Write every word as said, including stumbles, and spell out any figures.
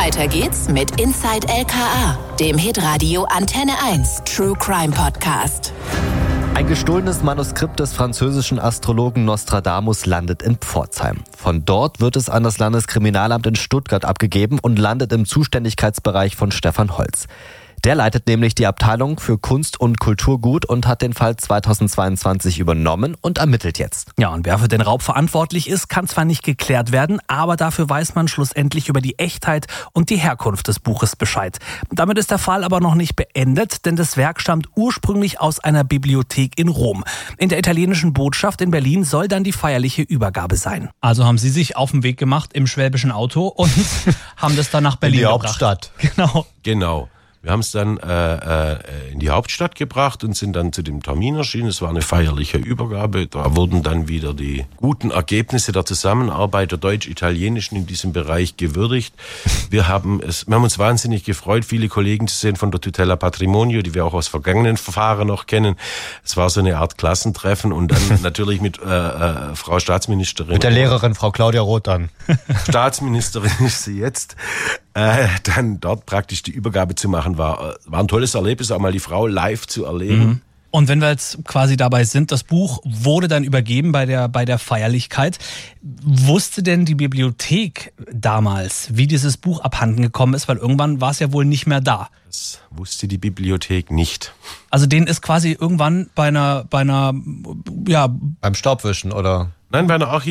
Weiter geht's mit Inside L K A, dem Hitradio Antenne eins True Crime Podcast. Ein gestohlenes Manuskript des französischen Astrologen Nostradamus landet in Pforzheim. Von dort wird es an das Landeskriminalamt in Stuttgart abgegeben und landet im Zuständigkeitsbereich von Stefan Holz. Der leitet nämlich die Abteilung für Kunst und Kulturgut und hat den Fall zweitausendzweiundzwanzig übernommen und ermittelt jetzt. Ja, und wer für den Raub verantwortlich ist, kann zwar nicht geklärt werden, aber dafür weiß man schlussendlich über die Echtheit und die Herkunft des Buches Bescheid. Damit ist der Fall aber noch nicht beendet, denn das Werk stammt ursprünglich aus einer Bibliothek in Rom. In der italienischen Botschaft in Berlin soll dann die feierliche Übergabe sein. Also haben Sie sich auf den Weg gemacht im schwäbischen Auto und haben das dann nach Berlin gebracht. In die Hauptstadt. Genau. Genau. Wir haben es dann äh, äh, in die Hauptstadt gebracht und sind dann zu dem Termin erschienen. Es war eine feierliche Übergabe. Da wurden dann wieder die guten Ergebnisse der Zusammenarbeit der deutsch-italienischen in diesem Bereich gewürdigt. Wir haben es, wir haben uns wahnsinnig gefreut, viele Kollegen zu sehen von der Tutela Patrimonio, die wir auch aus vergangenen Verfahren noch kennen. Es war so eine Art Klassentreffen und dann natürlich mit äh, äh, Frau Staatsministerin. Mit der Lehrerin, Frau Claudia Roth dann. Staatsministerin ist sie jetzt. Äh, dann dort praktisch die Übergabe zu machen, war, war ein tolles Erlebnis, auch mal die Frau live zu erleben. Mhm. Und wenn wir jetzt quasi dabei sind, das Buch wurde dann übergeben bei der, bei der Feierlichkeit. Wusste denn die Bibliothek damals, wie dieses Buch abhanden gekommen ist? Weil irgendwann war es ja wohl nicht mehr da. Das wusste die Bibliothek nicht. Also denen ist quasi irgendwann bei einer, bei einer, ja... Beim Staubwischen, oder? Nein, bei einer Archiv